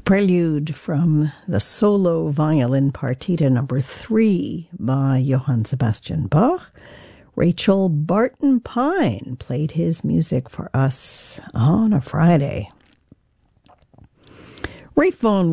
Prelude from the Solo Violin Partita number 3 by Johann Sebastian Bach. Rachel Barton Pine played his music for us on a Friday. Rate phone